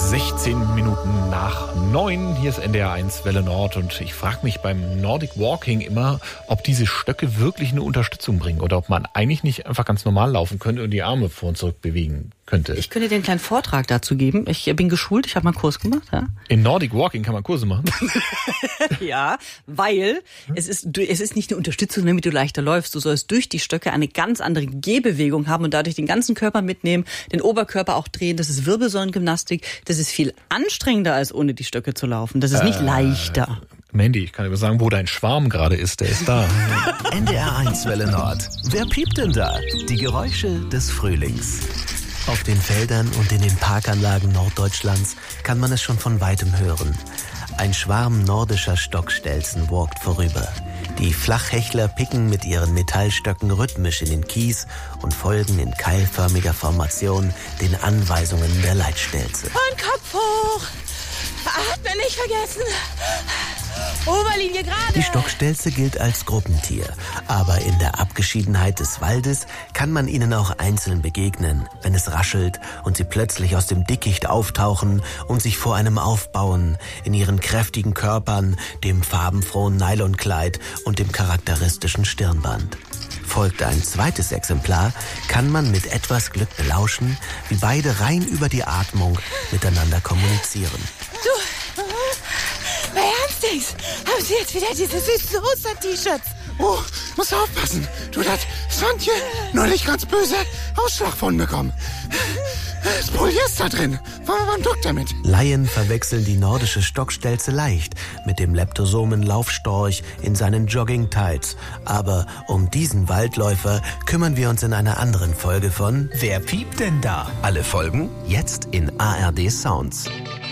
16 Minuten nach 9. Hier ist NDR 1 Welle Nord und ich frage mich beim Nordic Walking immer, ob diese Stöcke wirklich eine Unterstützung bringen oder ob man eigentlich nicht einfach ganz normal laufen könnte und die Arme vor und zurück bewegen könnte. Ich könnte dir einen kleinen Vortrag dazu geben. Ich bin geschult, ich habe mal einen Kurs gemacht. Ja? In Nordic Walking kann man Kurse machen? Ja, weil es ist nicht eine Unterstützung, damit du leichter läufst. Du sollst durch die Stöcke eine ganz andere Gehbewegung haben und dadurch den ganzen Körper mitnehmen, den Oberkörper auch drehen. Das ist Wirbelsäulengymnastik. Das ist viel anstrengender, als ohne die Stöcke zu laufen. Das ist nicht leichter. Mandy, ich kann dir sagen, wo dein Schwarm gerade ist. Der ist da. NDR 1 Welle Nord. Wer piept denn da? Die Geräusche des Frühlings. Auf den Feldern und in den Parkanlagen Norddeutschlands kann man es schon von weitem hören. Ein Schwarm nordischer Stockstelzen walkt vorüber. Die Flachhechler picken mit ihren Metallstöcken rhythmisch in den Kies und folgen in keilförmiger Formation den Anweisungen der Leitstelze. Und Kopf hoch! Atmen nicht vergessen! Oberlinie gerade! Die Stockstelze gilt als Gruppentier, aber in der Abgeschiedenheit des Waldes kann man ihnen auch einzeln begegnen, wenn es raschelt und sie plötzlich aus dem Dickicht auftauchen und sich vor einem aufbauen, in ihren kräftigen Körpern, dem farbenfrohen Nylonkleid und dem charakteristischen Stirnband. Folgt ein zweites Exemplar, kann man mit etwas Glück belauschen, wie beide rein über die Atmung miteinander kommunizieren. Du, bei Ernstings, haben Sie jetzt wieder diese süßen Ostern-T-Shirts? Oh, muss aufpassen. Du, das Swantje neulich ganz böse Ausschlag von bekommen. Das Polyester drin. Wann druckt er mit? Laien verwechseln die nordische Stockstelze leicht mit dem Leptosomen-Laufstorch in seinen Jogging-Tights. Aber um diesen Waldläufer kümmern wir uns in einer anderen Folge von Wer piept denn da? Alle Folgen jetzt in ARD Sounds.